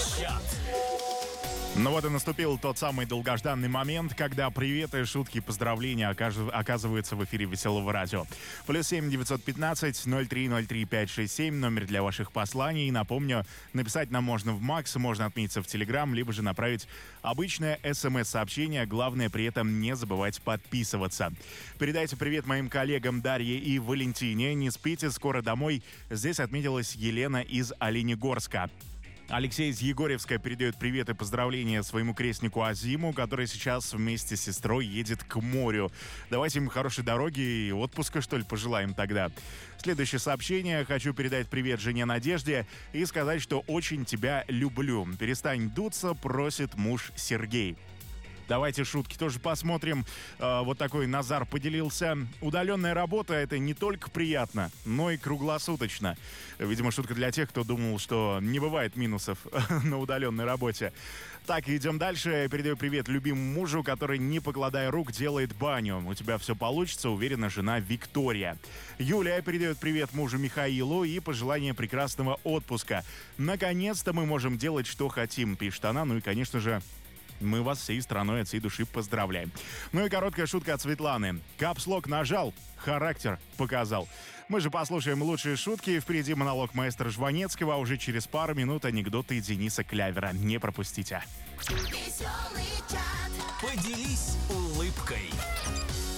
Чат. Ну вот и наступил тот самый долгожданный момент, когда приветы, шутки, поздравления оказываются в эфире Веселого радио. +7 915 0303 567, номер для ваших посланий. Напомню, написать нам можно в Макс, можно отметиться в Телеграм, либо же направить обычное СМС-сообщение. Главное при этом не забывать подписываться. Передайте привет моим коллегам Дарье и Валентине. Не спите, скоро домой. Здесь отметилась Елена из Оленегорска. Алексей из Егорьевска передает привет и поздравления своему крестнику Азиму, который сейчас вместе с сестрой едет к морю. Давайте им хорошей дороги и отпуска, что ли, пожелаем тогда. Следующее сообщение. Хочу передать привет жене Надежде и сказать, что очень тебя люблю. Перестань дуться, просит муж Сергей. Давайте шутки тоже посмотрим. Вот такой Назар поделился. Удаленная работа — это не только приятно, но и круглосуточно. Видимо, шутка для тех, кто думал, что не бывает минусов на удаленной работе. Так, идем дальше. Передаю привет любимому мужу, который, не покладая рук, делает баню. У тебя все получится, уверена жена Виктория. Юлия передает привет мужу Михаилу и пожелание прекрасного отпуска. Наконец-то мы можем делать, что хотим, пишет она. Ну и, конечно же, мы вас всей страной от всей души поздравляем. Ну и короткая шутка от Светланы. Капслок нажал, характер показал. Мы же послушаем лучшие шутки. Впереди монолог маэстро Жванецкого, а уже через пару минут анекдоты Дениса Клявера. Не пропустите. Поделись улыбкой.